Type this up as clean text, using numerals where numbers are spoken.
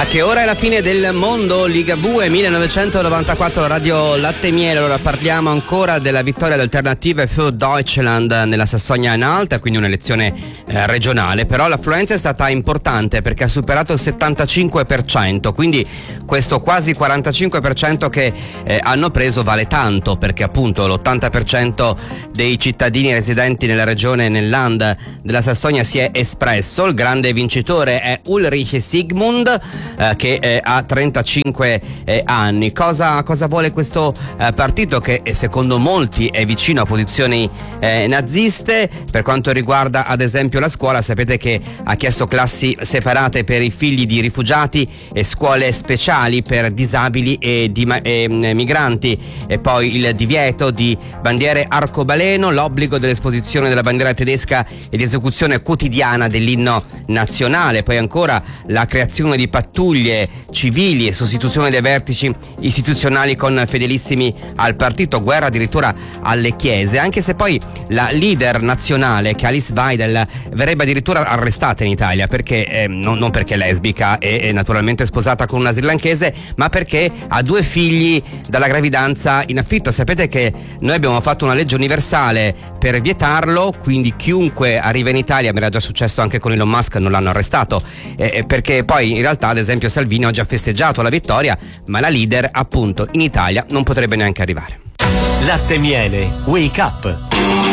A che ora è la fine del mondo? Liga Bue 1994, Radio Latte Miele. Allora parliamo ancora della vittoria d'Alternative für Deutschland nella Sassonia-Anhalt, quindi un'elezione regionale, però l'affluenza è stata importante perché ha superato il 75%, quindi questo quasi 45% che hanno preso vale tanto, perché appunto l'80% dei cittadini residenti nella regione, nel Land della Sassonia, si è espresso. Il grande vincitore è Ulrich Sigmund, che ha 35 anni. Cosa vuole questo partito, che secondo molti è vicino a posizioni naziste? Per quanto riguarda ad esempio la scuola, sapete che ha chiesto classi separate per i figli di rifugiati e scuole speciali per disabili e migranti, e poi il divieto di bandiere arcobaleno, l'obbligo dell'esposizione della bandiera tedesca e di esecuzione quotidiana dell'inno nazionale, poi ancora la creazione di pattuglie civili e sostituzione dei vertici istituzionali con fedelissimi al partito, guerra addirittura alle chiese, anche se poi la leader nazionale, che è Alice Weidel, verrebbe addirittura arrestata in Italia perché non perché è lesbica e naturalmente sposata con una srilanchese, ma perché ha 2 figli dalla gravidanza in affitto. Sapete che noi abbiamo fatto una legge universale per vietarlo, quindi chiunque arriva in Italia, mi era già successo anche con Elon Musk, non l'hanno arrestato, perché poi in realtà ad esempio Salvini ha già festeggiato la vittoria, ma la leader appunto in Italia non potrebbe neanche arrivare. Latte Miele, Wake Up.